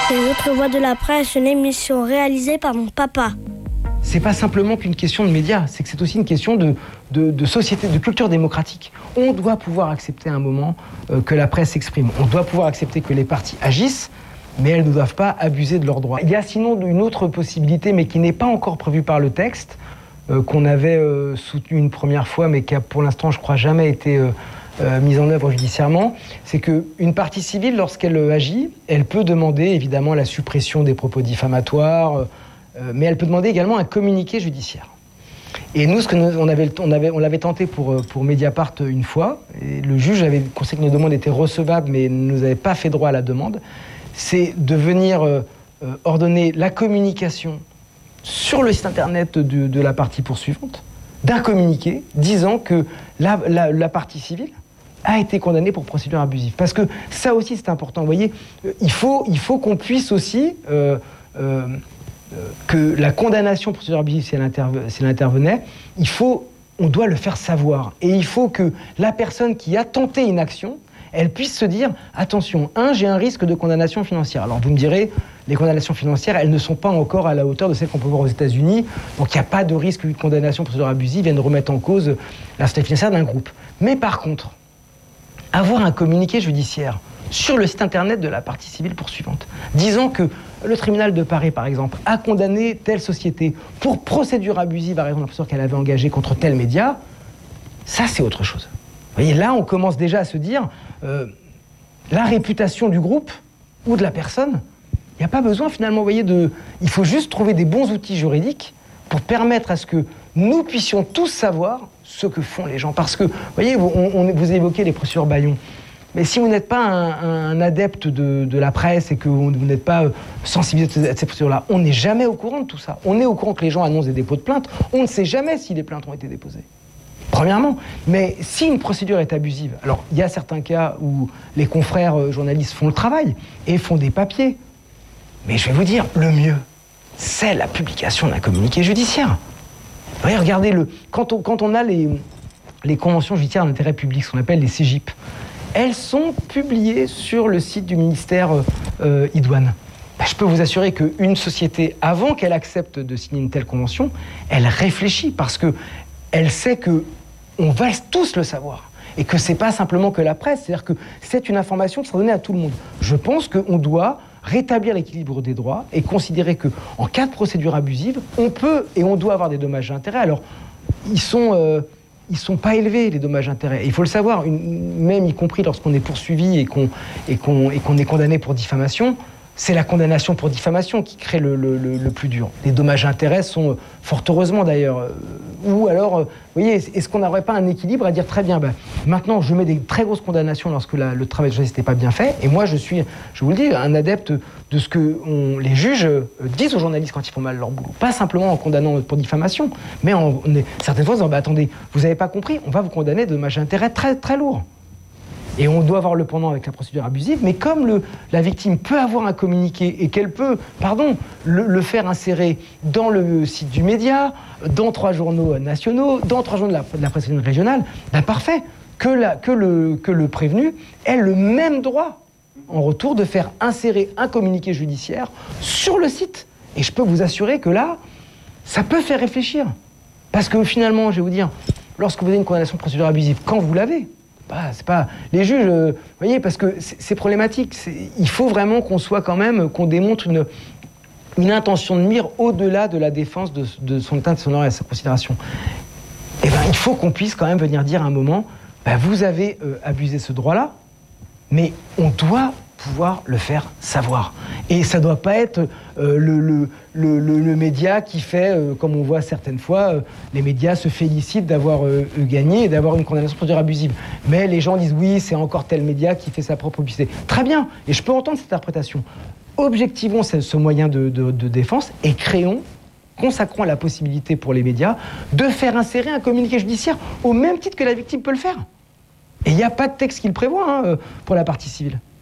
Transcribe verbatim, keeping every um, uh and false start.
Les autres voix de la presse, une émission réalisée par mon papa. C'est pas simplement qu'une question de médias, c'est que c'est aussi une question de, de, de société, de culture démocratique. On doit pouvoir accepter à un moment euh, que la presse s'exprime. On doit pouvoir accepter que les partis agissent, mais elles ne doivent pas abuser de leurs droits. Il y a sinon une autre possibilité, mais qui n'est pas encore prévue par le texte, euh, qu'on avait euh, soutenu une première fois, mais qui a pour l'instant, je crois, jamais été euh, euh, mise en œuvre judiciairement. C'est qu'une partie civile, lorsqu'elle euh, agit, elle peut demander évidemment la suppression des propos diffamatoires, euh, euh, mais elle peut demander également un communiqué judiciaire. Et nous, ce que nous, on, avait, on, avait, on l'avait tenté pour, pour Mediapart une fois, et le juge avait considéré que nos demandes étaient recevables, mais ne nous avait pas fait droit à la demande, c'est de venir euh, ordonner la communication sur le site internet de, de la partie poursuivante, d'un communiqué disant que la, la, la partie civile a été condamnée pour procédure abusive. Parce que ça aussi, c'est important. Vous voyez, il faut, il faut qu'on puisse aussi... Euh, euh, que la condamnation pour procédure abusive, si elle, interve- si elle intervenait, il faut, on doit le faire savoir. Et il faut que la personne qui a tenté une action, elle puisse se dire, attention, un, j'ai un risque de condamnation financière. Alors vous me direz, les condamnations financières, elles ne sont pas encore à la hauteur de celles qu'on peut voir aux États-Unis, donc il n'y a pas de risque qu'une condamnation pour procédure abusive vienne remettre en cause la stabilité financière d'un groupe. Mais par contre, avoir un communiqué judiciaire sur le site internet de la partie civile poursuivante, disant que le tribunal de Paris, par exemple, a condamné telle société pour procédure abusive à raison de la procédure qu'elle avait engagée contre tel média, ça c'est autre chose. Vous voyez, là on commence déjà à se dire, euh, la réputation du groupe ou de la personne, il n'y a pas besoin finalement, vous voyez, de... il faut juste trouver des bons outils juridiques pour permettre à ce que nous puissions tous savoir ce que font les gens. Parce que, vous voyez, vous, on, on, vous évoquez les procédures Bayon. Mais si vous n'êtes pas un, un adepte de, de la presse et que vous, vous n'êtes pas sensibilisé à ces procédures-là, on n'est jamais au courant de tout ça. On est au courant que les gens annoncent des dépôts de plainte. On ne sait jamais si les plaintes ont été déposées. Premièrement. Mais si une procédure est abusive, alors il y a certains cas où les confrères journalistes font le travail et font des papiers. Mais je vais vous dire, le mieux, c'est la publication d'un communiqué judiciaire. Vous voyez, regardez, le, quand, on, quand on a les, les conventions judiciaires d'intérêt public, ce qu'on appelle les C J I P, elles sont publiées sur le site du ministère euh, Idoine. Ben, je peux vous assurer qu'une société, avant qu'elle accepte de signer une telle convention, elle réfléchit parce qu'elle sait qu'on va tous le savoir. Et que ce n'est pas simplement que la presse, c'est-à-dire que c'est une information qui sera donnée à tout le monde. Je pense qu'on doit rétablir l'équilibre des droits et considérer qu'en cas de procédure abusive, on peut et on doit avoir des dommages d'intérêt. Alors, ils sont... Euh, Ils ne sont pas élevés, les dommages-intérêts. Il faut le savoir, une, même y compris lorsqu'on est poursuivi et qu'on, et qu'on, et qu'on est condamné pour diffamation, c'est la condamnation pour diffamation qui crée le, le, le, le plus dur. Les dommages-intérêts sont, fort heureusement d'ailleurs, euh, ou alors, euh, vous voyez, est-ce qu'on n'aurait pas un équilibre à dire très bien, ben, maintenant je mets des très grosses condamnations lorsque la, le travail de journaliste n'est pas bien fait, et moi je suis, je vous le dis, un adepte de ce que on, les juges euh, disent aux journalistes quand ils font mal leur boulot. Pas simplement en condamnant pour diffamation, mais en, on est, certaines fois en disant, ben, attendez, vous n'avez pas compris, on va vous condamner de dommages-intérêts très très lourds. Et on doit avoir le pendant avec la procédure abusive, mais comme le, la victime peut avoir un communiqué et qu'elle peut, pardon, le, le faire insérer dans le site du média, dans trois journaux nationaux, dans trois journaux de la, de la presse régionale, ben parfait, que, la, que, le, que le prévenu ait le même droit en retour de faire insérer un communiqué judiciaire sur le site. Et je peux vous assurer que là, ça peut faire réfléchir. Parce que finalement, je vais vous dire, lorsque vous avez une condamnation de procédure abusive, quand vous l'avez, bah, c'est pas les juges, euh, vous voyez, parce que c'est, c'est problématique. C'est, il faut vraiment qu'on soit quand même, qu'on démontre une, une intention de mire au-delà de la défense de, de son état, de son honneur et de sa considération. Et ben, il faut qu'on puisse quand même venir dire à un moment, bah, vous avez euh, abusé ce droit-là, mais on doit pouvoir le faire savoir. Et ça ne doit pas être euh, le, le, le, le, le média qui fait, euh, comme on voit certaines fois, euh, les médias se félicitent d'avoir euh, gagné et d'avoir une condamnation pour procédure abusive. Mais les gens disent oui, c'est encore tel média qui fait sa propre publicité. Très bien, et je peux entendre cette interprétation. Objectivons ce, ce moyen de, de, de défense et créons, consacrons la possibilité pour les médias de faire insérer un communiqué judiciaire au même titre que la victime peut le faire. Et il n'y a pas de texte qui le prévoit hein, pour la partie civile.